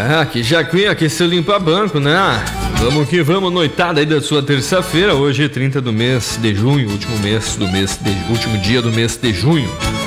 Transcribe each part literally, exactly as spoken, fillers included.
Ah, aqui Jacuí, aqui seu limpa banco, né? Vamos que vamos, noitada aí da sua terça-feira. Hoje é trinta do mês de junho, último mês do mês de, último dia do mês de junho.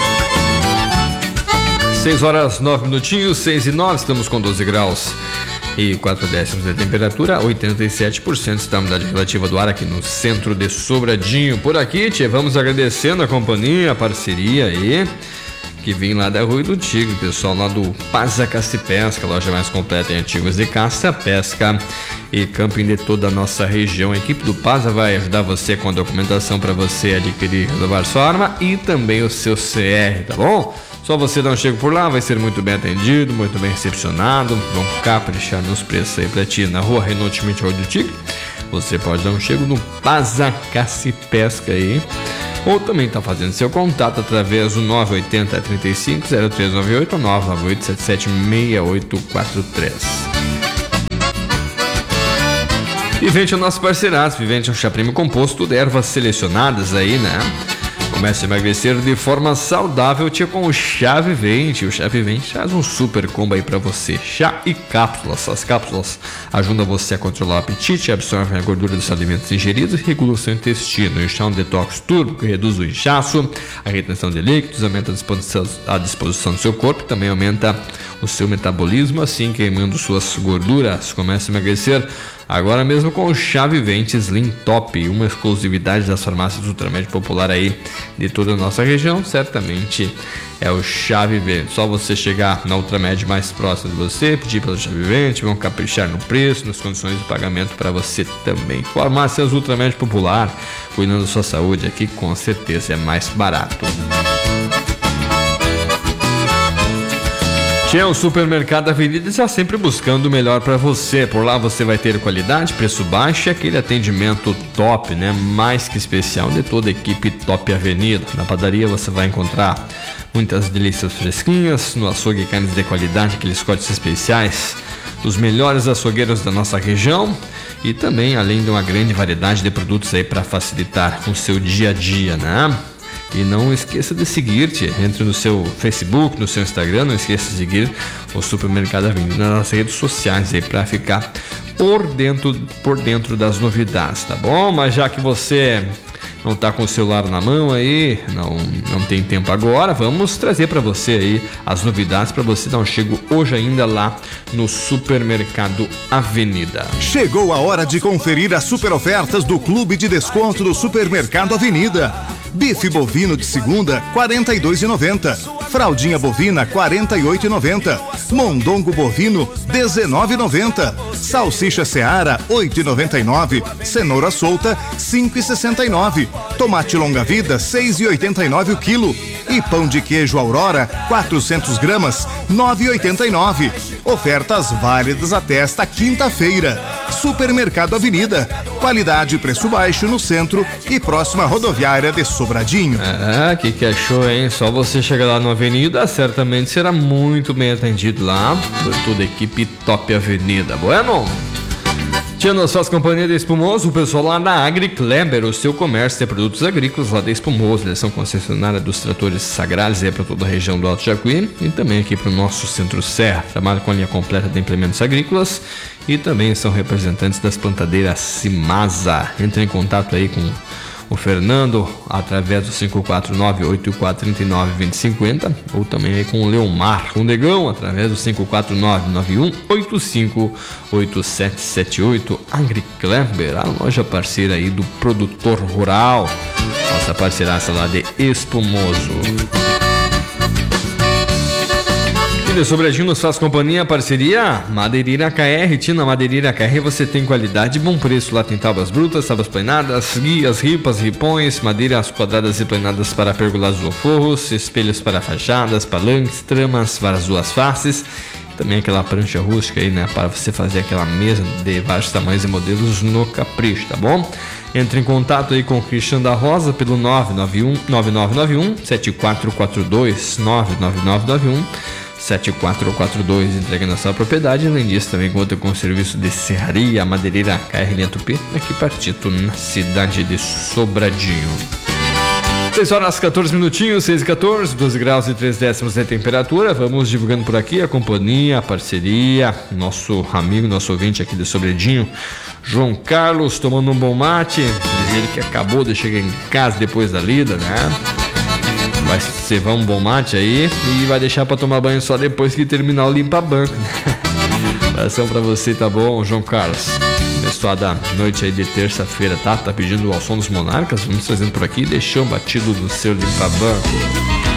seis horas nove minutinhos, seis e nove, estamos com doze graus e quatro décimos de temperatura, oitenta e sete por cento da umidade relativa do ar aqui no centro de Sobradinho. Por aqui, tchê, vamos agradecendo a companhia, a parceria aí, que vem lá da Rua do Tigre, pessoal lá do Paza Caça e Pesca, loja mais completa em artigos de caça, pesca e camping de toda a nossa região. A equipe do Paza vai ajudar você com a documentação para você adquirir e renovar sua arma e também o seu C R, tá bom? Só você dar um chego por lá, vai ser muito bem atendido, muito bem recepcionado. Vão caprichar nos preços aí pra ti na Rua Renautimento Rua do Tigre. Você pode dar um chego no Paza Caça e Pesca aí. Ou também tá fazendo seu contato através do nove oito zero, trinta e cinco, zero três nove oito ou nove nove oito sete sete seis oito quatro três. Vivente é o nosso parceiraço. Vivente é um chá prêmio composto de ervas selecionadas aí, né? Comece a emagrecer de forma saudável, tia, com o Chá Vivente. O Chá Vivente faz um super combo aí pra você. Chá e cápsulas. As cápsulas ajudam você a controlar o apetite, absorvem a gordura dos alimentos ingeridos e regulam o seu intestino. O chá é um detox turbo que reduz o inchaço, a retenção de líquidos, aumenta a disposição, a disposição do seu corpo e também aumenta o seu metabolismo, assim queimando suas gorduras. Comece a emagrecer agora mesmo com o Chá Vivente Slim Top, uma exclusividade das farmácias Ultramed Popular aí de toda a nossa região. Certamente é o Chá Vivente. Só você chegar na Ultramed mais próxima de você, pedir pelo Chá Vivente, vão caprichar no preço, nas condições de pagamento para você também. Farmácias Ultramed Popular, cuidando da sua saúde aqui, com certeza é mais barato. O Supermercado Avenida está sempre buscando o melhor para você. Por lá você vai ter qualidade, preço baixo e aquele atendimento top, né? Mais que especial de toda a equipe Top Avenida. Na padaria você vai encontrar muitas delícias fresquinhas, no açougue carnes de qualidade, aqueles cortes especiais dos melhores açougueiros da nossa região e também além de uma grande variedade de produtos aí para facilitar o seu dia a dia, né? E não esqueça de seguir-te, entre no seu Facebook, no seu Instagram, não esqueça de seguir o Supermercado Avenida nas redes sociais aí para ficar por dentro, por dentro das novidades, tá bom? Mas já que você não tá com o celular na mão aí, não, não tem tempo agora, vamos trazer para você aí as novidades para você dar um chego hoje ainda lá no Supermercado Avenida. Chegou a hora de conferir as super ofertas do Clube de Desconto do Supermercado Avenida. Bife bovino de segunda, quarenta e dois reais e noventa centavos. Fraldinha bovina, quarenta e oito reais e noventa centavos. Mondongo bovino, dezenove reais e noventa centavos. Salsicha Seara, oito reais e noventa e nove centavos. Cenoura solta, cinco reais e sessenta e nove centavos. Tomate longa vida, seis reais e oitenta e nove centavos o quilo. E pão de queijo Aurora, quatrocentas gramas, nove reais e oitenta e nove centavos. Ofertas válidas até esta quinta-feira. Supermercado Avenida. Qualidade e preço baixo no centro e próxima rodoviária de Sobradinho. Ah, que que achou, hein? Só você chegar lá na Avenida, certamente será muito bem atendido lá por toda a equipe Top Avenida. Bueno? Tia, nós faz companhia de Espumoso, o pessoal lá da Agri Kleber, o seu comércio de produtos agrícolas lá da Espumoso. Eles são concessionária dos tratores Sagrados aí para toda a região do Alto Jacuí e também aqui para o nosso Centro-Serra. Trabalham com a linha completa de implementos agrícolas e também são representantes das plantadeiras Simasa. Entre em contato aí com o Fernando através do cinco quatro nove, oito quatro três nove, dois zero cinco zero ou também aí com o Leomar, com o Negão através do cinco quatro nove, nove um oito cinco oito sete sete oito. Agri Kleber, a loja parceira aí do produtor rural, nossa parceiraça lá de Espumoso. De Sobradinho nos faz companhia, parceria Madeireira K R. Tina, Madeireira K R, você tem qualidade e bom preço. Lá tem tábuas brutas, tábuas planadas, guias, ripas, ripões, madeiras quadradas e planadas para pergolados ou forros, espelhos para fachadas, palanques, tramas, várias duas faces. Também aquela prancha rústica aí, né, para você fazer aquela mesa de vários tamanhos e modelos no capricho, tá bom? Entre em contato aí com o Cristian da Rosa pelo nove nove um, nove nove nove um, sete quatro quatro dois, nove nove nove nove um sete quatro quatro dois, entrega na sua propriedade. Além disso, também conta com o serviço de serraria, madeireira K R Linha Tupi, aqui partito na cidade de Sobradinho. seis horas, quatorze minutinhos, seis e quatorze, doze graus e três décimos de temperatura. Vamos divulgando por aqui a companhia, a parceria, nosso amigo, nosso ouvinte aqui de Sobredinho, João Carlos, tomando um bom mate. Diz ele que acabou de chegar em casa depois da lida, né? Vai cevar um bom mate aí e vai deixar pra tomar banho só depois que terminar o limpa-banco. Abração pra você, tá bom, João Carlos? Abençoada noite aí de terça-feira, tá? Tá pedindo ao som dos Monarcas? Vamos trazendo por aqui. Deixou batido do seu limpa-banco.